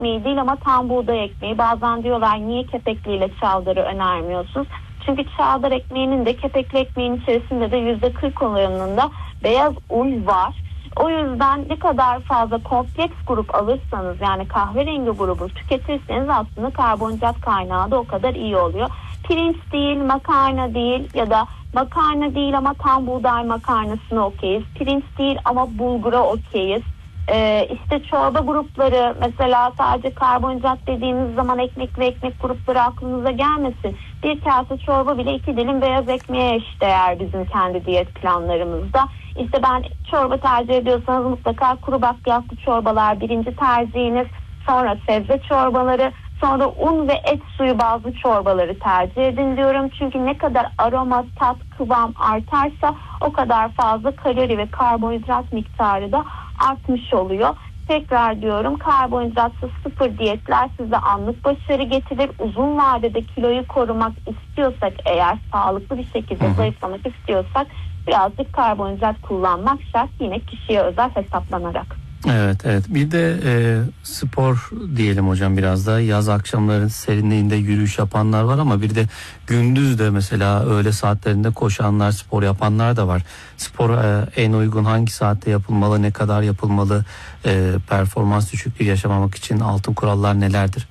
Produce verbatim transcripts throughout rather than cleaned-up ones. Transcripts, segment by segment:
ekmeği değil ama tam buğday ekmeği. Bazen diyorlar niye kepekliyle çavdarı önermiyorsunuz? Çünkü çavdar ekmeğinin de kepekli ekmeğin içerisinde de yüzde kırk oranında beyaz un var. O yüzden ne kadar fazla kompleks grup alırsanız, yani kahverengi grubu tüketirseniz aslında karbonhidrat kaynağı da o kadar iyi oluyor. Pirinç değil, makarna değil ya da makarna değil ama tam buğday makarnasına okeyiz. Pirinç değil ama bulgura okeyiz. Ee, işte çorba grupları, mesela sadece karbonhidrat dediğiniz zaman ekmek ve ekmek grupları aklınıza gelmesin. Bir kase çorba bile iki dilim beyaz ekmeğe eşdeğer bizim kendi diyet planlarımızda. İşte ben çorba tercih ediyorsanız mutlaka kuru bakliyatlı çorbalar birinci tercihiniz. Sonra sebze çorbaları, sonra un ve et suyu bazlı çorbaları tercih edin diyorum. Çünkü ne kadar aroma, tat, kıvam artarsa o kadar fazla kalori ve karbonhidrat miktarı da artmış oluyor. Tekrar diyorum, karbonhidratsız sıfır diyetler size anlık başarı getirir. Uzun vadede kiloyu korumak istiyorsak, eğer sağlıklı bir şekilde Hı-hı. zayıflamak istiyorsak birazcık karbonhidrat kullanmak şart, yine kişiye özel hesaplanarak. Evet evet bir de e, spor diyelim hocam, biraz da yaz akşamları serinliğinde yürüyüş yapanlar var ama bir de gündüz de mesela öğle saatlerinde koşanlar, spor yapanlar da var. Spor e, en uygun hangi saatte yapılmalı, ne kadar yapılmalı, e, performans düşüklüğü yaşamamak için altın kurallar nelerdir?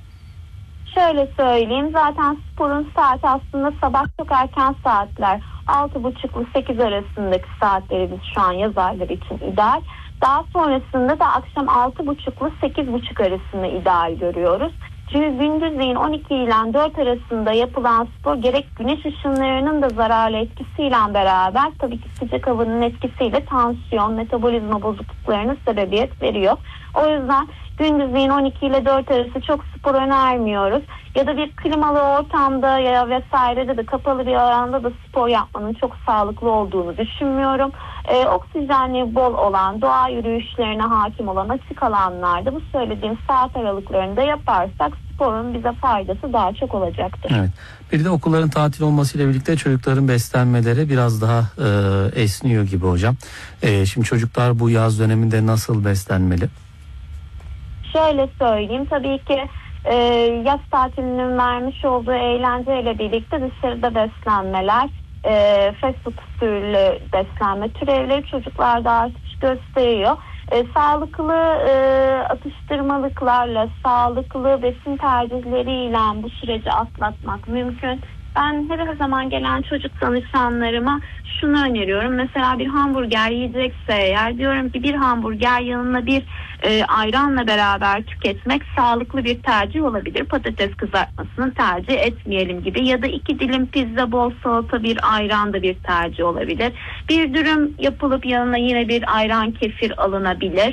Şöyle söyleyeyim, zaten sporun saati aslında sabah çok erken saatler, altı buçuk ile sekiz arasındaki saatleri biz şu an yaz ayları için ideal. Daha sonrasında da akşam altı buçuk ile sekiz buçuk arasında ideal görüyoruz. Çünkü gündüzleyin on iki ile dört arasında yapılan spor gerek güneş ışınlarının da zararlı etkisiyle beraber tabii ki sıcak havanın etkisiyle tansiyon, metabolizma bozukluklarına sebebiyet veriyor. O yüzden gündüzleyin on iki ile dört arası çok spor önermiyoruz. Ya da bir klimalı ortamda ya vesairede de kapalı bir alanda da spor yapmanın çok sağlıklı olduğunu düşünmüyorum. Ee, oksijenli bol olan, doğa yürüyüşlerine hakim olan açık alanlarda bu söylediğim saat aralıklarında yaparsak sporun bize faydası daha çok olacaktır. Evet. Bir de okulların tatil olmasıyla birlikte çocukların beslenmeleri biraz daha e, esniyor gibi hocam. E, şimdi çocuklar bu yaz döneminde nasıl beslenmeli? Şöyle söyleyeyim, tabii ki e, yaz tatilinin vermiş olduğu eğlenceyle birlikte dışarıda beslenmeler, e, fast food türlü beslenme türevleri çocuklarda artış gösteriyor. E, sağlıklı e, atıştırmalıklarla, sağlıklı besin tercihleriyle bu süreci atlatmak mümkün. Ben her zaman gelen çocuk danışanlarıma şunu öneriyorum. Mesela bir hamburger yiyecekse eğer, diyorum ki bir hamburger yanına bir e, ayranla beraber tüketmek sağlıklı bir tercih olabilir. Patates kızartmasını tercih etmeyelim gibi. Ya da iki dilim pizza, bol salata, bir ayran da bir tercih olabilir. Bir dürüm yapılıp yanına yine bir ayran, kefir alınabilir.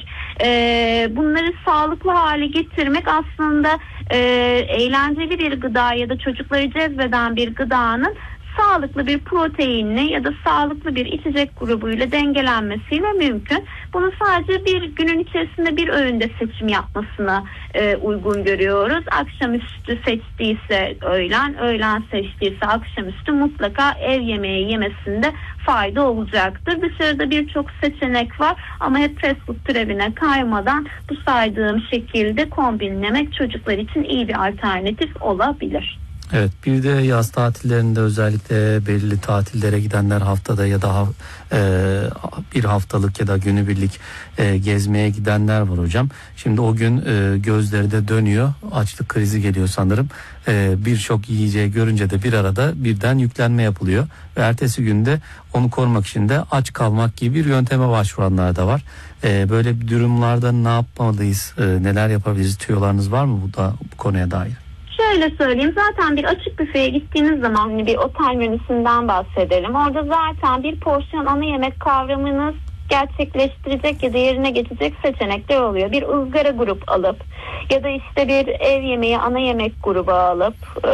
E, bunları sağlıklı hale getirmek aslında e, eğlenceli bir gıda ya da çocukları cezbeden bir gıdanın sağlıklı bir proteinli ya da sağlıklı bir içecek grubuyla dengelenmesiyle mümkün. Bunu sadece bir günün içerisinde bir öğünde seçim yapmasına e, uygun görüyoruz. Akşamüstü seçtiyse öğlen, öğlen seçtiyse akşamüstü mutlaka ev yemeği yemesinde fayda olacaktır. Dışarıda birçok seçenek var ama hep fast food türevine kaymadan bu saydığım şekilde kombinlemek çocuklar için iyi bir alternatif olabilir. Evet, bir de yaz tatillerinde özellikle belirli tatillere gidenler, haftada ya da e, bir haftalık ya da günübirlik e, gezmeye gidenler var hocam. Şimdi o gün e, gözleri de dönüyor, açlık krizi geliyor sanırım. E, Birçok yiyeceği görünce de bir arada birden yüklenme yapılıyor ve ertesi günde onu korumak için de aç kalmak gibi bir yönteme başvuranlar da var. E, böyle bir durumlarda ne yapmalıyız, e, neler yapabiliriz, tüyolarınız var mı bu da bu konuya dair? Şöyle söyleyeyim, zaten bir açık büfeye gittiğiniz zaman hani bir otel menüsünden bahsedelim. Orada zaten bir porsiyon ana yemek kavramınız gerçekleştirecek ya da yerine geçecek seçenekler oluyor. Bir ızgara grup alıp ya da işte bir ev yemeği ana yemek grubu alıp e,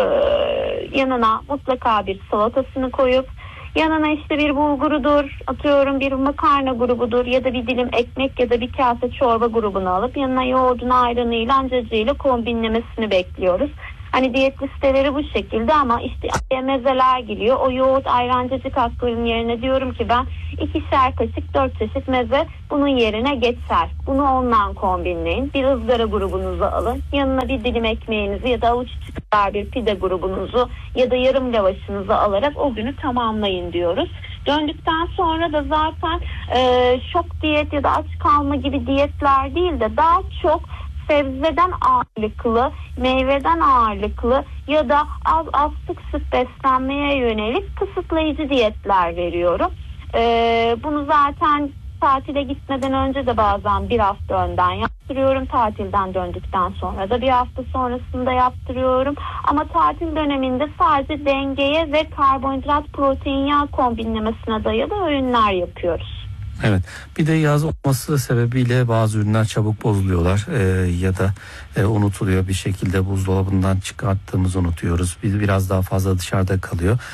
yanına mutlaka bir salatasını koyup yanına işte bir bulgurudur, atıyorum bir makarna grubudur ya da bir dilim ekmek ya da bir kase çorba grubunu alıp yanına yoğurdunu, ayranıyla, cacığıyla kombinlemesini bekliyoruz. Hani diyet listeleri bu şekilde ama işte mezeler geliyor. O yoğurt ayran cacık haklarının yerine diyorum ki ben ikişer kaşık dört çeşit meze bunun yerine geçer. Bunu ondan kombinleyin. Bir ızgara grubunuzu alın. Yanına bir dilim ekmeğinizi ya da avuç içi kadar bir pide grubunuzu ya da yarım lavaşınızı alarak o günü tamamlayın diyoruz. Döndükten sonra da zaten e, şok diyet ya da aç kalma gibi diyetler değil de daha çok sebzeden ağırlıklı, meyveden ağırlıklı ya da az az sık sık beslenmeye yönelik kısıtlayıcı diyetler veriyorum. Ee, bunu zaten tatile gitmeden önce de bazen bir hafta önden yaptırıyorum. Tatilden döndükten sonra da bir hafta sonrasında yaptırıyorum. Ama tatil döneminde sadece dengeye ve karbonhidrat, protein, yağ kombinlemesine dayalı öğünler yapıyoruz. Evet, bir de yaz olması sebebiyle bazı ürünler çabuk bozuluyorlar ee, ya da e, unutuluyor bir şekilde, buzdolabından çıkarttığımızı unutuyoruz. Biz biraz daha fazla dışarıda kalıyor.